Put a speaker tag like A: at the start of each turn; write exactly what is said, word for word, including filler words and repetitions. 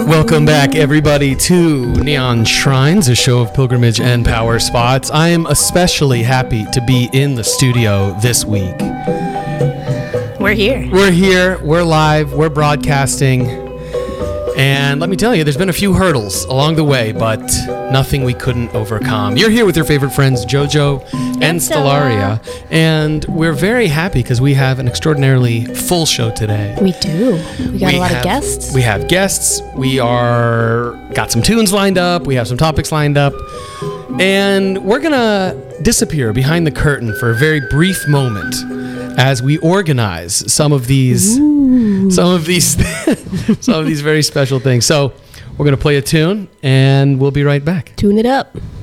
A: Welcome back, everybody, to Neon Shrines, a show of pilgrimage and power spots. I am especially happy to be in the studio this week.
B: We're here.
A: We're here. We're live. We're broadcasting. And let me tell you, there's been a few hurdles along the way, but nothing we couldn't overcome. You're here with your favorite friends, JoJo and, and Stellaria. And we're very happy because we have an extraordinarily full show today.
B: We do. We got
A: we
B: a lot
A: have,
B: of guests.
A: We have guests. We are got some tunes lined up. We have some topics lined up. And we're going to disappear behind the curtain for a very brief moment as we organize some of these Ooh. some of these some of these very special things. So we're going to play a tune and we'll be right back.
B: Tune it up.